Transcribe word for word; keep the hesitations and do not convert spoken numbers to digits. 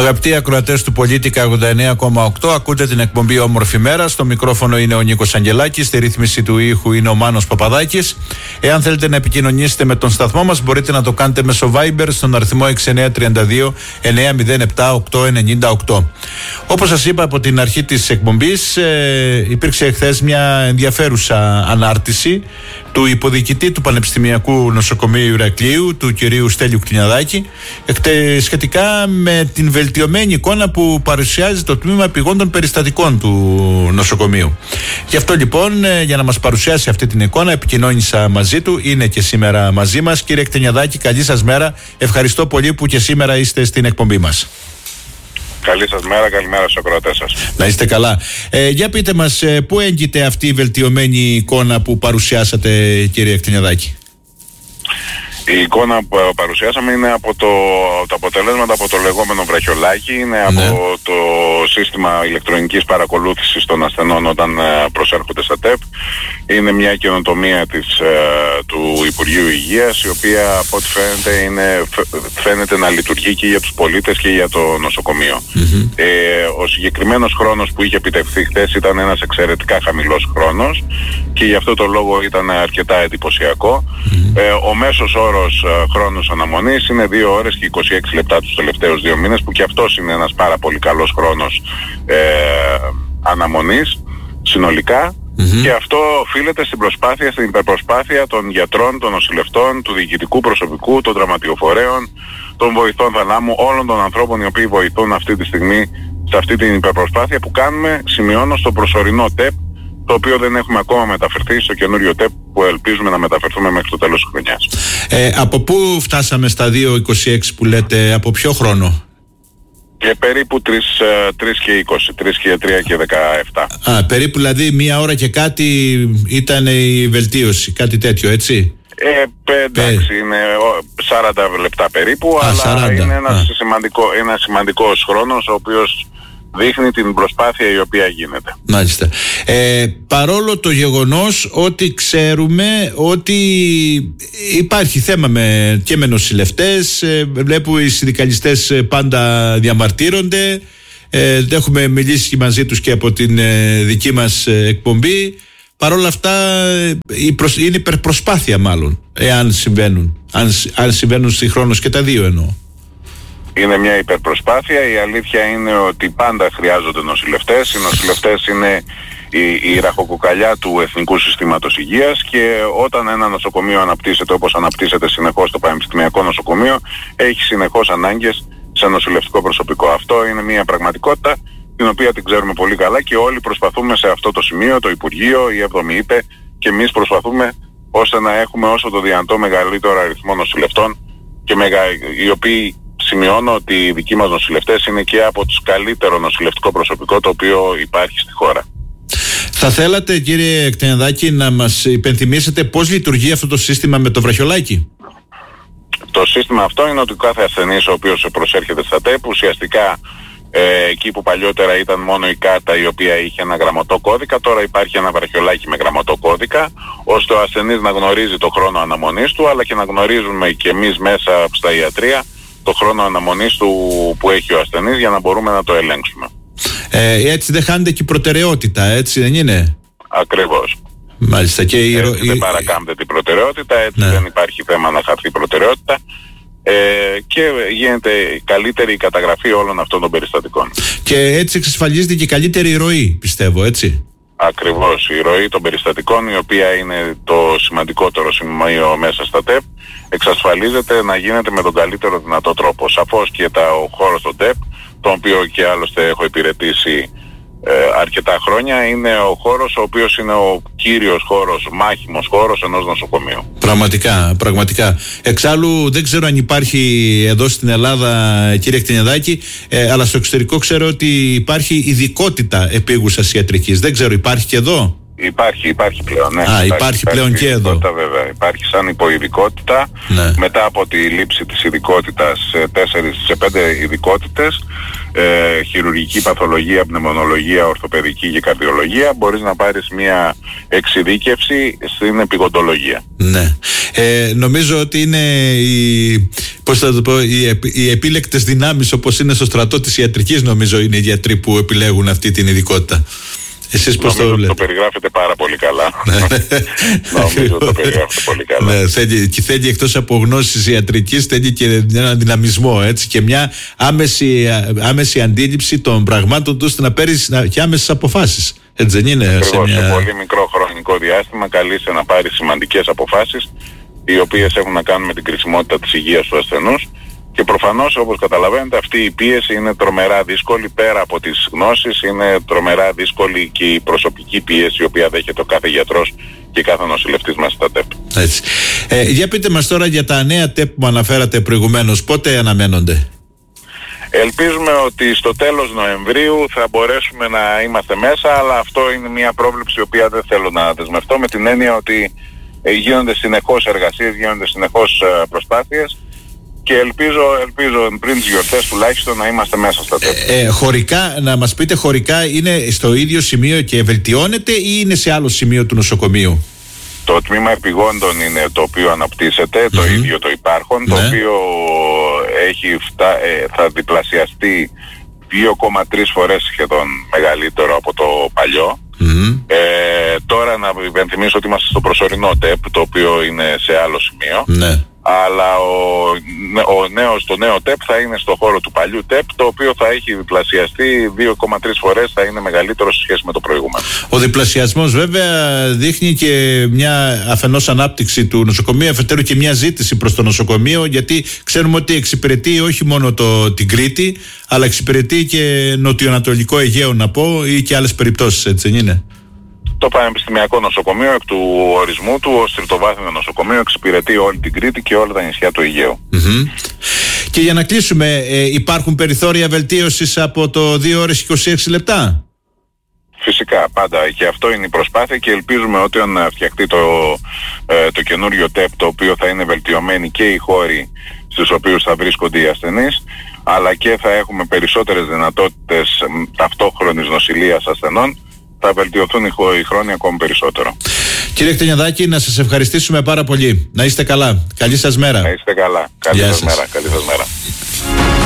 Αγαπητοί ακροατές του Πολίτικα ογδόντα εννέα κόμμα οκτώ, ακούτε την εκπομπή Όμορφη Μέρα. Στο μικρόφωνο είναι ο Νίκος Αγγελάκης, στη ρύθμιση του ήχου είναι ο Μάνος Παπαδάκης. Εάν θέλετε να επικοινωνήσετε με τον σταθμό μας, μπορείτε να το κάνετε μέσω Viber στον αριθμό έξι εννέα τρία δύο εννέα μηδέν επτά οκτώ εννιά οκτώ. Όπως σας είπα από την αρχή της εκπομπής, ε, υπήρξε εχθές μια ενδιαφέρουσα ανάρτηση του υποδιοικητή του Πανεπιστημιακού Νοσοκομείου Ηρακλείου, του κυρίου Στέλιου Κτηνιαδάκη, σχετικά με την βελτιωμένη εικόνα που παρουσιάζει το τμήμα επιγόντων περιστατικών του νοσοκομείου. Γι' αυτό λοιπόν, για να μας παρουσιάσει αυτή την εικόνα, επικοινώνησα μαζί του. Είναι και σήμερα μαζί μας. Κύριε Κτηνιαδάκη, καλή σας μέρα. Ευχαριστώ πολύ που και σήμερα είστε στην εκπομπή μας. Καλή σας μέρα, καλημέρα στους ακροατές σας. Να είστε καλά. Ε, για πείτε μας, ε, πού έγκυται αυτή η βελτιωμένη εικόνα που παρουσιάσατε, κύριε Κτηνιαδάκη? Η εικόνα που παρουσιάσαμε είναι από το, τα αποτελέσματα από το λεγόμενο βραχιολάκι, είναι ναι. από το σύστημα ηλεκτρονικής παρακολούθησης των ασθενών όταν προσέρχονται στα ΤΕΠ. Είναι μια καινοτομία της, του Υπουργείου Υγείας, η οποία από ό,τι φαίνεται, είναι, φαίνεται να λειτουργεί και για τους πολίτες και για το νοσοκομείο. Mm-hmm. Ε, ο συγκεκριμένος χρόνος που είχε επιτευχθεί χθες ήταν ένας εξαιρετικά χαμηλός χρόνος και γι' αυτό το λόγο ήταν αρκετά εντυπωσιακό. Mm-hmm. Ε, ο μέσος όρος ε, χρόνος αναμονής είναι δύο ώρες και είκοσι έξι λεπτά τους τελευταίους δύο μήνες, που και αυτός είναι ένας πάρα πολύ καλός χρόνος ε, αναμονής συνολικά. Mm-hmm. Και αυτό οφείλεται στην προσπάθεια, στην υπερπροσπάθεια των γιατρών, των νοσηλευτών, του διοικητικού προσωπικού, των δραματιοφορέων, των βοηθών θαλάμου, όλων των ανθρώπων οι οποίοι βοηθούν αυτή τη στιγμή σε αυτή την υπερπροσπάθεια που κάνουμε, σημειώνω, στο προσωρινό ΤΕΠ, το οποίο δεν έχουμε ακόμα μεταφερθεί στο καινούριο ΤΕΠ που ελπίζουμε να μεταφερθούμε μέχρι το τέλος της χρονιάς. Ε, από πού φτάσαμε στα δύο είκοσι έξι που λέτε, από ποιο χρόνο? Και περίπου τρεις και είκοσι, τρεις και τρία και δεκαεπτά. Α, περίπου δηλαδή μία ώρα και κάτι ήταν η βελτίωση, κάτι τέτοιο, έτσι? Ε, εντάξει, Πε... είναι σαράντα λεπτά περίπου, Α, αλλά σαράντα. είναι ένας, σημαντικό, ένας σημαντικός χρόνος, ο οποίος δείχνει την προσπάθεια η οποία γίνεται. Μάλιστα. Ε, παρόλο το γεγονός ότι ξέρουμε ότι υπάρχει θέμα με, και με νοσηλευτές, ε, βλέπω οι συνδικαλιστές πάντα διαμαρτύρονται, ε, έχουμε μιλήσει μαζί τους και από την ε, δική μας ε, εκπομπή. Παρόλα αυτά η προσ, είναι υπερπροσπάθεια μάλλον, εάν συμβαίνουν, αν, αν συμβαίνουν συγχρόνως και τα δύο εννοώ. Είναι μια υπερπροσπάθεια. Η αλήθεια είναι ότι πάντα χρειάζονται νοσηλευτές. Οι νοσηλευτές είναι η, η ραχοκοκαλιά του Εθνικού Συστήματος Υγείας, και όταν ένα νοσοκομείο αναπτύσσεται όπως αναπτύσσεται συνεχώς το Πανεπιστημιακό Νοσοκομείο, έχει συνεχώς ανάγκες σε νοσηλευτικό προσωπικό. Αυτό είναι μια πραγματικότητα την οποία την ξέρουμε πολύ καλά και όλοι προσπαθούμε σε αυτό το σημείο, το Υπουργείο, η έβδομη ΥΠΕ και εμείς προσπαθούμε ώστε να έχουμε όσο το δυνατό μεγαλύτερο αριθμό νοσηλευτών, και μεγα, οι οποίοι, σημειώνω ότι οι δικοί μας νοσηλευτές είναι και από τους καλύτερο νοσηλευτικό προσωπικό το οποίο υπάρχει στη χώρα. Θα θέλατε, κύριε Κτηνιαδάκη, να μας υπενθυμίσετε πώς λειτουργεί αυτό το σύστημα με το βραχιολάκι? Το σύστημα αυτό είναι ότι κάθε ασθενής ο οποίος προσέρχεται στα ΤΕΠ, ουσιαστικά ε, εκεί που παλιότερα ήταν μόνο η κάρτα η οποία είχε ένα γραμματό κώδικα, τώρα υπάρχει ένα βραχιολάκι με γραμματό κώδικα, ώστε ο ασθενής να γνωρίζει το χρόνο αναμονής του, αλλά και να γνωρίζουμε και εμείς μέσα στα ιατρεία το χρόνο αναμονής του που έχει ο ασθενής, για να μπορούμε να το ελέγξουμε. Ε, έτσι δεν χάνεται και η προτεραιότητα, έτσι δεν είναι? Ακριβώς. Μάλιστα. Και η... Έτσι δεν παρακάμπτεται την προτεραιότητα, έτσι ναι. δεν υπάρχει θέμα να χαθεί η προτεραιότητα, ε, και γίνεται καλύτερη η καταγραφή όλων αυτών των περιστατικών. Και έτσι εξασφαλίζεται και καλύτερη ροή, πιστεύω, έτσι? Ακριβώς, η ροή των περιστατικών, η οποία είναι το σημαντικότερο σημείο μέσα στα ΤΕΠ, εξασφαλίζεται να γίνεται με τον καλύτερο δυνατό τρόπο. Σαφώς και τα, ο χώρος των ΤΕΠ, τον οποίο και άλλωστε έχω υπηρετήσει ε, αρκετά χρόνια, είναι ο χώρος ο οποίος είναι ο κύριος χώρος, μάχημος χώρος ενός νοσοκομείου. Πραγματικά, πραγματικά. Εξάλλου δεν ξέρω αν υπάρχει εδώ στην Ελλάδα, κύριε Κτηνιαδάκη, ε, αλλά στο εξωτερικό ξέρω ότι υπάρχει ειδικότητα επίγουσας ιατρικής. Δεν ξέρω, υπάρχει και εδώ? Υπάρχει, υπάρχει πλέον. Ναι. Α, υπάρχει, υπάρχει πλέον και εδώ. Βέβαια. Υπάρχει σαν υποειδικότητα. Ναι. Μετά από τη λήψη της ειδικότητας σε, τέσσερις, σε πέντε ειδικότητες, ε, χειρουργική παθολογία, πνευμονολογία, ορθοπαιδική και καρδιολογία, μπορείς να πάρεις μια εξειδίκευση στην επιγοντολογία. Ναι. Ε, νομίζω ότι είναι οι, πώς θα το πω, οι, οι επίλεκτες δυνάμεις, όπως είναι στο στρατό της ιατρικής, νομίζω είναι οι γιατροί που επιλέγουν αυτή την ειδικότητα. Εσείς πώς το βλέπετε? Το περιγράφετε πάρα πολύ καλά. Νομίζω το περιγράφετε πολύ καλά. Ναι, θέλει, και θέλει εκτός από γνώσεις ιατρικής, θέλει και έναν δυναμισμό, έτσι, και μια άμεση, άμεση αντίληψη των πραγμάτων του, ώστε να παίρνεις και άμεσες αποφάσεις. Έτσι δεν είναι? Ακριβώς, σε, μια... σε πολύ μικρό χρονικό διάστημα καλείσαι να πάρεις σημαντικές αποφάσεις, οι οποίες έχουν να κάνουν με την κρισιμότητα της υγείας του ασθενούς. Και προφανώς, όπως καταλαβαίνετε, αυτή η πίεση είναι τρομερά δύσκολη. Πέρα από τις γνώσεις, είναι τρομερά δύσκολη και η προσωπική πίεση, η οποία δέχεται ο κάθε γιατρός και κάθε νοσηλευτής μας στα ΤΕΠ. Έτσι. Ε, για πείτε μας τώρα για τα νέα ΤΕΠ που αναφέρατε προηγουμένως. Πότε αναμένονται? Ελπίζουμε ότι στο τέλος Νοεμβρίου θα μπορέσουμε να είμαστε μέσα, αλλά αυτό είναι μια πρόβλεψη η οποία δεν θέλω να δεσμευτώ, με την έννοια ότι γίνονται συνεχώς εργασίες, γίνονται συνεχώς προσπάθειες. Και ελπίζω, ελπίζω πριν τις γιορτές τουλάχιστον να είμαστε μέσα στα ΤΕΠ. Ε, ε, χωρικά, να μας πείτε, χωρικά είναι στο ίδιο σημείο και βελτιώνεται ή είναι σε άλλο σημείο του νοσοκομείου? Το τμήμα επιγόντων είναι το οποίο αναπτύσσεται, το mm-hmm. ίδιο το υπάρχον, ναι. Το οποίο έχει φτά, ε, θα διπλασιαστεί δύο κόμμα τρεις φορές σχεδόν μεγαλύτερο από το παλιό. Mm-hmm. Ε, τώρα να υπενθυμίσω ότι είμαστε στο προσωρινό ΤΕΠ, το οποίο είναι σε άλλο σημείο. Ναι. Αλλά ο, ο νέος, το νέο ΤΕΠ θα είναι στο χώρο του παλιού ΤΕΠ, το οποίο θα έχει διπλασιαστεί δύο κόμμα τρεις φορές, θα είναι μεγαλύτερο σε σχέση με το προηγούμενο. Ο διπλασιασμός βέβαια δείχνει και μια αφενός ανάπτυξη του νοσοκομείου, αφετέρου και μια ζήτηση προς το νοσοκομείο, γιατί ξέρουμε ότι εξυπηρετεί όχι μόνο το, την Κρήτη, αλλά εξυπηρετεί και νοτιοανατολικό Αιγαίο, να πω, ή και άλλες περιπτώσεις, έτσι δεν είναι? Το Πανεπιστημιακό Νοσοκομείο, εκ του ορισμού του ως τριτοβάθμιο νοσοκομείο, εξυπηρετεί όλη την Κρήτη και όλα τα νησιά του Αιγαίου. Mm-hmm. Και για να κλείσουμε, ε, υπάρχουν περιθώρια βελτίωσης από το δύο ώρες είκοσι έξι λεπτά? Φυσικά, πάντα. Και αυτό είναι η προσπάθεια και ελπίζουμε ότι όταν φτιαχτεί το, ε, το καινούριο ΤΕΠ, το οποίο θα είναι βελτιωμένοι και οι χώροι στους οποίους θα βρίσκονται οι ασθενείς, αλλά και θα έχουμε περισσότερες δυνατότητες ταυτόχρονης νοσηλείας ασθενών, θα βελτιωθούν οι χρόνοι ακόμη περισσότερο. Κύριε Κτενιαδάκη, να σας ευχαριστήσουμε πάρα πολύ. Να είστε καλά. Καλή σας μέρα. Να είστε καλά. Καλή σας μέρα. Καλή σας μέρα.